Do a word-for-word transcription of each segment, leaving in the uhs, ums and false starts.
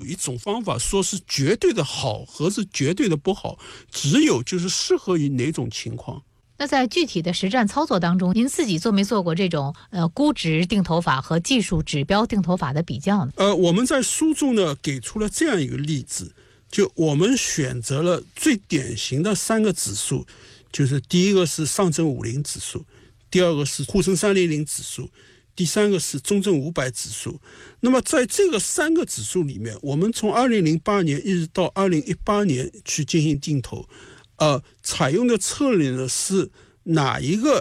一种方法说是绝对的好和是绝对的不好，只有就是适合于哪种情况。 那在具体的实战操作当中，您自己做没做过这种呃估值定投法和技术指标定投法的比较呢？ 呃，我们在书中呢给出了这样一个例子，就我们选择了最典型的三个指数，就是第一个是上证五零指数，第二个是沪深三零零指数，第三个是中证五百指数。那么在这个三个指数里面，我们从二零零八年一直到二零一八年去进行定投，呃，采用的策略呢是哪一个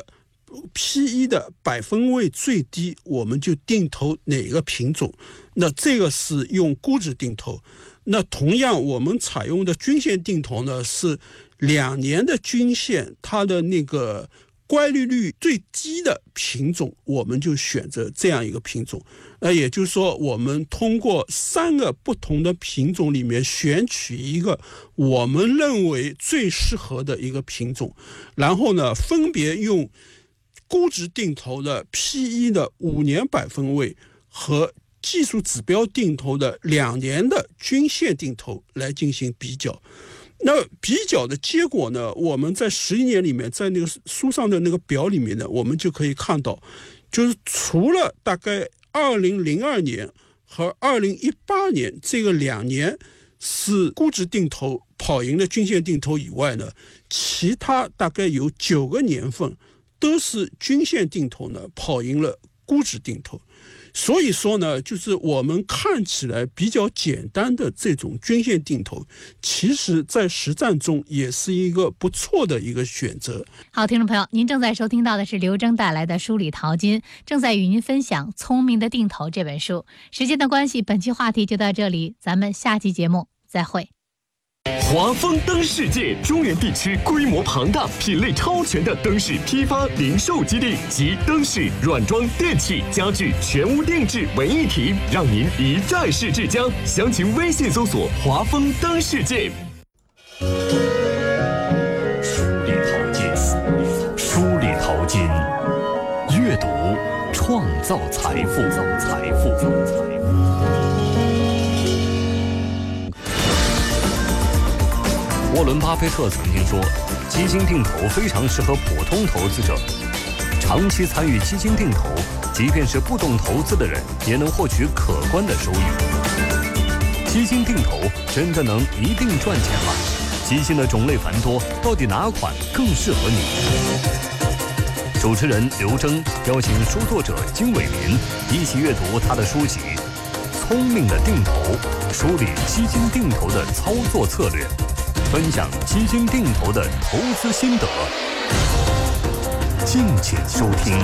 P E 的百分位最低，我们就定投哪个品种。那这个是用估值定投。那同样我们采用的均线定投呢，是两年的均线，它的那个乖离率最低的品种，我们就选择这样一个品种。那也就是说，我们通过三个不同的品种里面选取一个我们认为最适合的一个品种，然后呢，分别用估值定投的 P E 的五年百分位和技术指标定投的两年的均线定投来进行比较。那比较的结果呢，我们在十一年里面，在那个书上的那个表里面呢，我们就可以看到，就是除了大概二零零二年和二零一八年这个两年是估值定投跑赢了均线定投以外呢，其他大概有九个年份都是均线定投呢跑赢了估值定投。所以说呢，就是我们看起来比较简单的这种均线定投，其实在实战中也是一个不错的一个选择。 好，听众朋友，您正在收听到的是刘征带来的书里淘金，正在与您分享《聪明的定投》这本书。时间的关系，本期话题就到这里，咱们下期节目再会。 华丰灯世界中原地区规模庞大、品类超全的灯饰批发零售基地及灯饰、软装、电器、家具全屋定制为一体，让您一站式至家。详情微信搜索“华丰灯世界”。 书里淘金，书里淘金，阅读创造财富，财富，财富。沃伦·巴菲特曾经说，基金定投非常适合普通投资者。长期参与基金定投，即便是不懂投资的人，也能获取可观的收益。基金定投真的能一定赚钱吗？基金的种类繁多，到底哪款更适合你？主持人刘征邀请书作者金伟民一起阅读他的书籍《聪明的定投》，梳理基金定投的操作策略，分享基金定投的投资心得，敬请收听。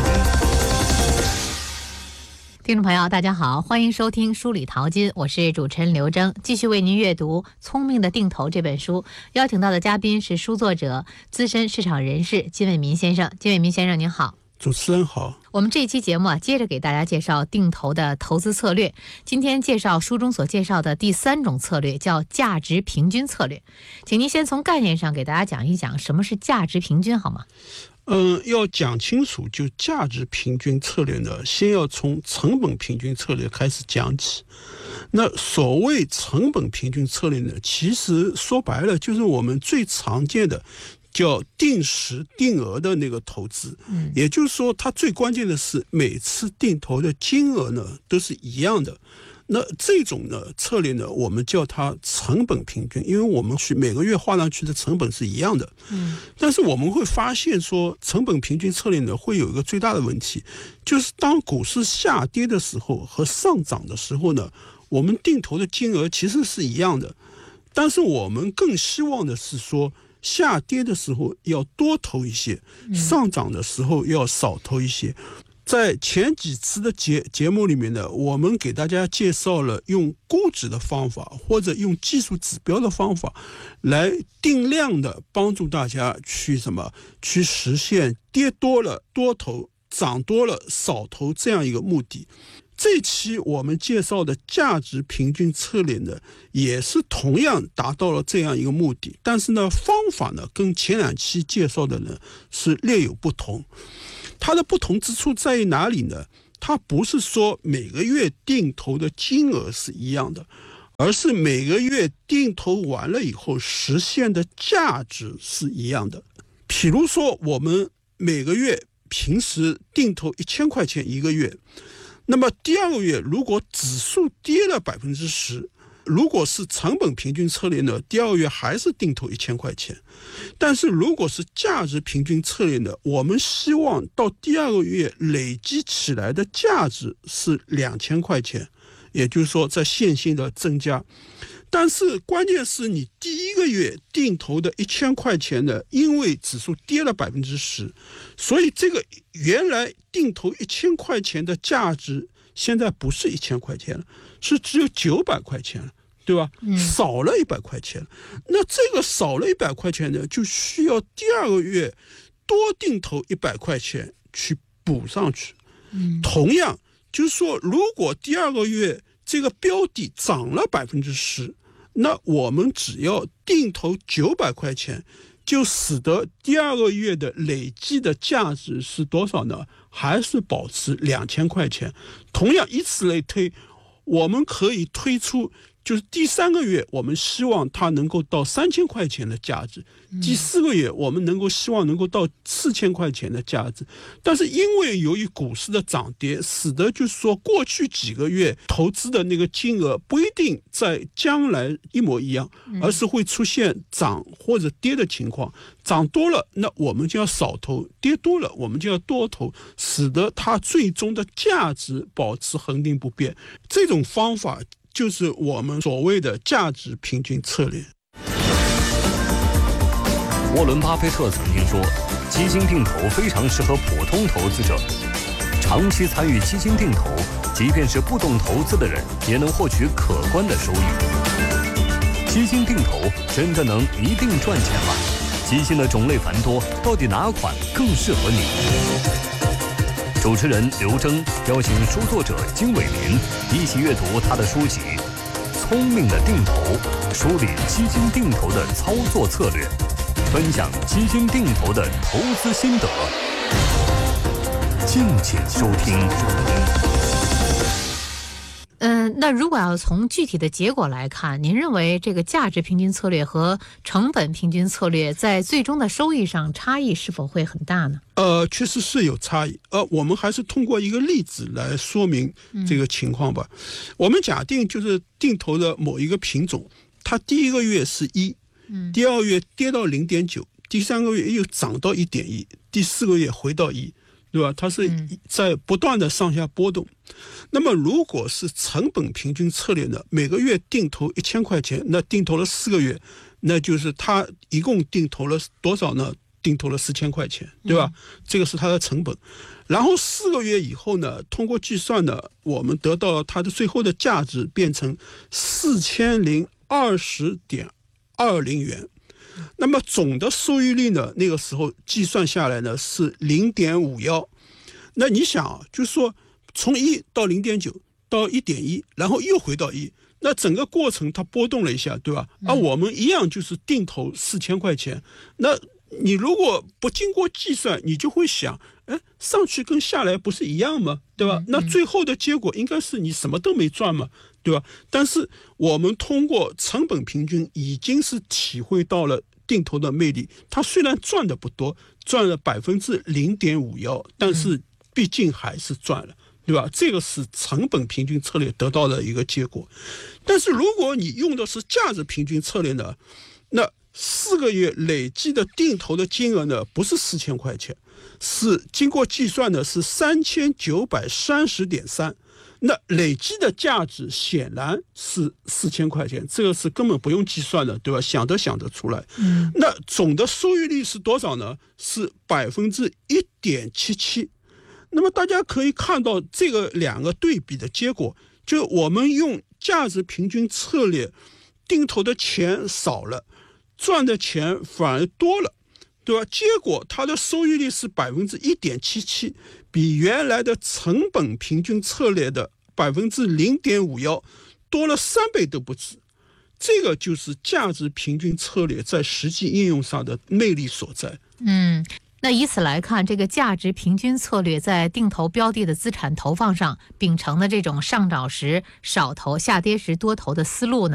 听众朋友大家好，欢迎收听书里淘金，我是主持人刘征，继续为您阅读《聪明的定投》这本书。邀请到的嘉宾是书作者、资深市场人士金伟民先生。金伟民先生您好。 主持人好。 我们这一期节目啊，接着给大家介绍定投的投资策略。今天介绍书中所介绍的第三种策略，叫价值平均策略。请您先从概念上给大家讲一讲什么是价值平均好吗？ 嗯，要讲清楚，就价值平均策略呢，先要从成本平均策略开始讲起。那所谓成本平均策略呢，其实说白了就是我们最常见的叫定时定额的那个投资，嗯，也就是说，它最关键的是每次定投的金额呢都是一样的。那这种呢策略呢，我们叫它成本平均，因为我们去每个月花上去的成本是一样的。嗯，但是我们会发现说，成本平均策略呢会有一个最大的问题，就是当股市下跌的时候和上涨的时候呢，我们定投的金额其实是一样的，但是我们更希望的是说，下跌的时候要多投一些，上涨的时候要少投一些。在前几次的节节目里面呢，我们给大家介绍了用估值的方法或者用技术指标的方法来定量的帮助大家去什么去实现跌多了多投，涨多了少投这样一个目的。这期我们介绍的价值平均策略呢，也是同样达到了这样一个目的，但是呢，方法呢跟前两期介绍的呢是略有不同。它的不同之处在于哪里呢？它不是说每个月定投的金额是一样的， 而是每个月定投完了以后实现的价值是一样的。比如说我们每个月平时定投一千块钱一个月，那么第二个月如果指数跌了百分之十，如果是成本平均策略呢，第二个月还是定投一千块钱。但是如果是价值平均策略呢，我们希望到第二个月累积起来的价值是两千块钱，也就是说在线性的增加。但是关键是你第一个月定投的一千块钱呢，因为指数跌了百分之十，所以这个原来定投一千块钱的价值现在不是一千块钱了，是只有九百块钱了，对吧？嗯、少了一百块钱。那这个少了一百块钱呢，就需要第二个月多定投一百块钱去补上去。嗯、同样就是说，如果第二个月这个标的涨了百分之十，那我们只要定投九百块钱，就使得第二个月的累计的价值是多少呢？还是保持两千块钱。同样以此类推，我们可以推出，就是第三个月我们希望它能够到三千块钱的价值，第四个月我们能够希望能够到四千块钱的价值。但是因为由于股市的涨跌，使得就是说过去几个月投资的那个金额不一定在将来一模一样，而是会出现涨或者跌的情况。涨多了那我们就要少投，跌多了我们就要多投，使得它最终的价值保持恒定不变。这种方法就是我们所谓的价值平均策略。 沃伦·巴菲特曾经说，基金定投非常适合普通投资者。长期参与基金定投，即便是不懂投资的人，也能获取可观的收益。基金定投真的能一定赚钱吗？基金的种类繁多，到底哪款更适合你？主持人刘征邀请书作者金伟民一起阅读他的书籍《聪明的定投》，梳理基金定投的操作策略，分享基金定投的投资心得。敬请收听。 嗯，那如果要从具体的结果来看，您认为这个价值平均策略和成本平均策略在最终的收益上差异是否会很大呢？ 呃，确实是有差异。呃，我们还是通过一个例子来说明这个情况吧。嗯、我们假定就是定投的某一个品种，它第一个月是一，嗯，第二个月跌到零点九，第三个月又涨到一点一，第四个月回到一。对吧？它是在不断的上下波动。嗯、那么如果是成本平均策略呢，每个月定投一千块钱，那定投了四个月，那就是它一共定投了多少呢？定投了四千块钱，对吧？嗯、这个是它的成本。然后四个月以后呢，通过计算呢，我们得到了它的最后的价值变成四千零二十点二零元。那么总的收益率呢，那个时候计算下来呢是 零点五一。 那你想啊，就是说从一到 零点九 到 一点一， 然后又回到一，那整个过程它波动了一下，对吧？而我们一样就是定投四千块钱，那你如果不经过计算，你就会想，哎，上去跟下来不是一样吗？对吧？那最后的结果应该是你什么都没赚嘛，对吧？但是我们通过成本平均已经是体会到了定投的魅力。它虽然赚的不多，赚了百分之零点五一，但是毕竟还是赚了，对吧？这个是成本平均策略得到的一个结果。但是如果你用的是价值平均策略呢，那四个月累计的定投的金额呢，不是四千块钱，是经过计算的是三千九百三十点三。那累计的价值显然是四千块钱，这个是根本不用计算的，对吧？想都想得出来。嗯，那总的收益率是多少呢？是百分之一点七七。那么大家可以看到这个两个对比的结果，就我们用价值平均策略定投的钱少了，赚的钱反而多了，对吧？结果它的收益率是百分之一点七七，比原来的成本平均策略的百分之零点五一多了三倍都不止。这个就是价值平均策略在实际应用上的魅力所在。 嗯。 那以此来看，这个价值平均策略在定投标的的资产投放上秉承的这种上涨时少投、下跌时多投的思路呢？